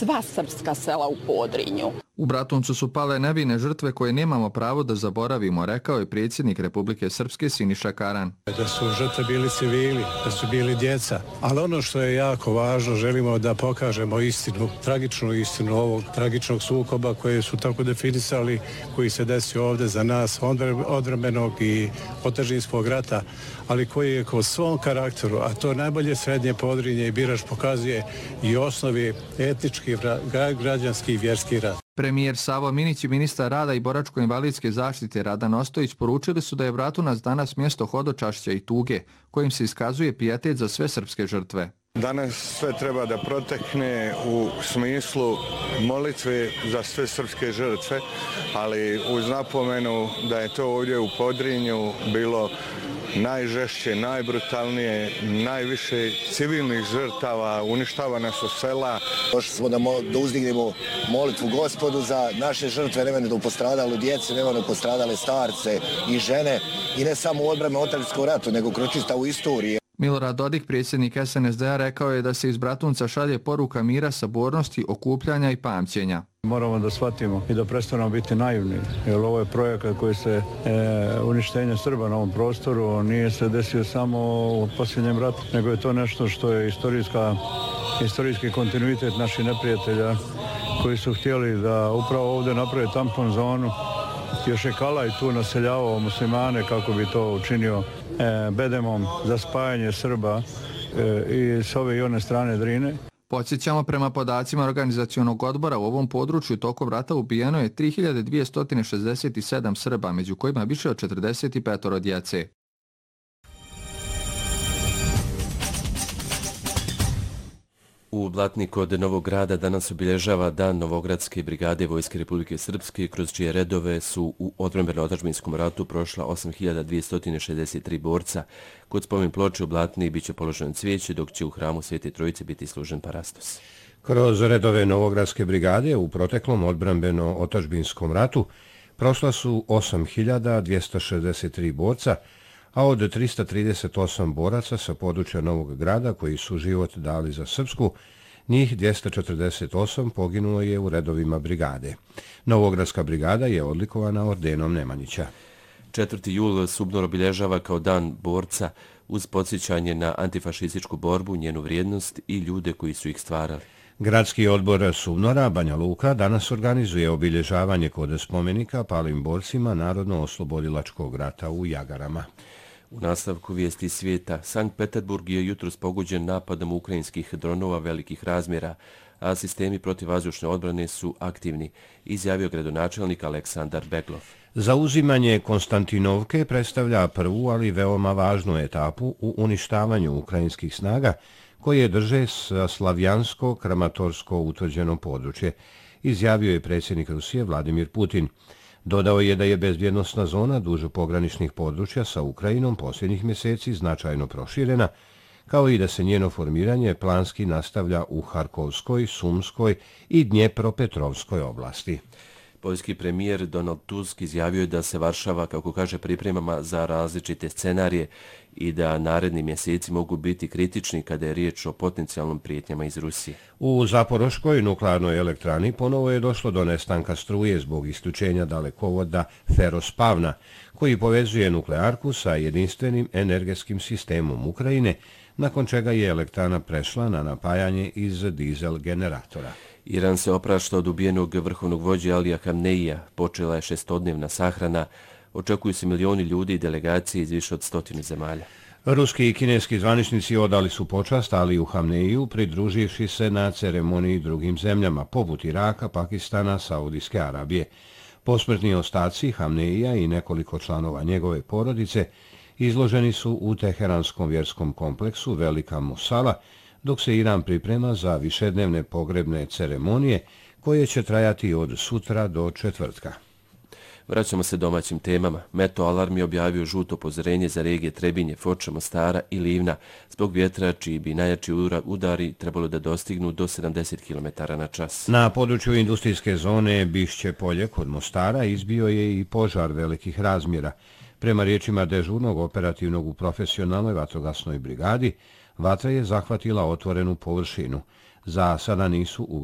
sva srpska sela u Podrinju. U Bratuncu su pale nevine žrtve koje nemamo pravo da zaboravimo, rekao je predsjednik Republike Srpske Siniša Karan. Da su žrtve bili civili, da su bili djeca, ali ono što je jako važno, želimo da pokažemo istinu, tragičnu istinu ovog tragičnog sukoba koje su tako definisali, koji se desio ovdje za nas, odbrambenog i otadžbinskog rata, ali koji je kroz svom karakteru, a to najbolje Srednje Podrinje i Birač pokazuje i osnovi etnički, građanski i vjerski rat. Premijer Savo Minić i ministar rada i boračko-invalidske zaštite Radan Ostojić poručili su da je Bratunac danas mjesto hodočašća i tuge, kojim se iskazuje pijetet za sve srpske žrtve. Danas sve treba da protekne u smislu molitve za sve srpske žrtve, ali uz napomenu da je to ovdje u Podrinju bilo najžešće, najbrutalnije, najviše civilnih žrtava, uništavana su sela. Došli smo da uzdignemo molitvu Gospodu za naše žrtve, neviđeno postradale djece, neviđeno postradale starce i žene, i ne samo u odbrani otadžbinskog rata, nego kroz čitavu istoriju. Milorad Dodik, predsjednik SNSD-a, rekao je da se iz Bratunca šalje poruka mira, sabornosti, okupljanja i pamćenja. Moramo da shvatimo i da prestanemo biti naivni, jer ovo je projekat koji se uništenje Srba na ovom prostoru nije se desio samo u posljednjem ratu, nego je to nešto što je istorijski kontinuitet naših neprijatelja koji su htjeli da upravo ovdje naprave tampon zonu. Još je Kalaj tu naseljavao muslimane kako bi to učinio bedemom za spajanje Srba i s ove i one strane Drine. Podsjećamo, prema podacima organizacionog odbora, u ovom području tokom rata ubijeno je 3267 Srba, među kojima više od 45 djece. U Blatni kod Novog Grada danas obilježava Dan Novogradske brigade Vojske Republike Srpske, kroz čije redove su u odbrambeno-otadžbinskom ratu prošla 8263 borca. Kod spomen ploče u Blatni biće položeno cvijeće, dok će u hramu Svete Trojice biti služen parastos. Kroz redove Novogradske brigade u proteklom odbrambeno-otadžbinskom ratu prošla su 8263 borca, a od 338 boraca sa područja Novog Grada koji su život dali za Srpsku, njih 248 poginulo je u redovima brigade. Novogradska brigada je odlikovana ordenom Nemanjića. 4. jul Subnor obilježava kao dan borca uz podsjećanje na antifašističku borbu, njenu vrijednost i ljude koji su ih stvarali. Gradski odbor Subnora, Banja Luka, danas organizuje obilježavanje kod spomenika palim borcima Narodno-oslobodilačkog rata u Jagarama. U nastavku vijesti svijeta, Sankt Peterburg je jutros pogođen napadom ukrajinskih dronova velikih razmjera, a sistemi protivvazdušne odbrane su aktivni, izjavio gradonačelnik Aleksandar Beglov. Zauzimanje Konstantinovke predstavlja prvu, ali veoma važnu etapu u uništavanju ukrajinskih snaga koje drže slavjansko-kramatorsko utvrđeno područje, izjavio je predsjednik Rusije Vladimir Putin. Dodao je da je bezbjednosna zona duž pograničnih područja sa Ukrajinom posljednjih mjeseci značajno proširena, kao i da se njeno formiranje planski nastavlja u Harkovskoj, Sumskoj i Dnjepropetrovskoj oblasti. Poljski premijer Donald Tusk izjavio je da se Varšava, kako kaže, pripremama za različite scenarije i da naredni mjeseci mogu biti kritični kada je riječ o potencijalnom prijetnjama iz Rusije. U Zaporoškoj nuklearnoj elektrani ponovo je došlo do nestanka struje zbog isključenja dalekovoda Ferospavna, koji povezuje nuklearku sa jedinstvenim energetskim sistemom Ukrajine, nakon čega je elektrana prešla na napajanje iz dizel generatora. Iran se oprašta od ubijenog vrhovnog vođe Alija Hamneija. Počela je 6-dnevna sahrana. Očekuju se milioni ljudi i delegacije iz više od 100 zemalja. Ruski i kineski zvaničnici odali su počast Aliju Hamneiju, pridruživši se na ceremoniji drugim zemljama, poput Iraka, Pakistana, Saudijske Arabije. Posmrtni ostaci Hamneija i nekoliko članova njegove porodice izloženi su u teheranskom vjerskom kompleksu Velika Musala, dok se Iran priprema za višednevne pogrebne ceremonije koje će trajati od sutra do četvrtka. Vraćamo se domaćim temama. Meteo alarm je objavio žuto upozorenje za regije Trebinje, Foča, Mostara i Livna zbog vjetra čiji bi najjači udari trebalo da dostignu do 70 km/h. Na području industrijske zone Bišće polje kod Mostara izbio je i požar velikih razmjera. Prema riječima dežurnog operativnog u profesionalnoj vatrogasnoj brigadi, vatra je zahvatila otvorenu površinu. Za sada nisu